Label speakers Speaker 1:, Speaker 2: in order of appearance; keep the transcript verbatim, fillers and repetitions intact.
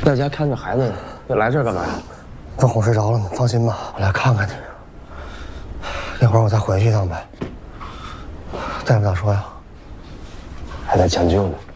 Speaker 1: 在家看着孩子，你来这儿干嘛呀？
Speaker 2: 都哄睡着了，你放心吧，我来看看你。一会儿我再回去一趟呗。大夫咋说呀？
Speaker 1: 还在抢救呢。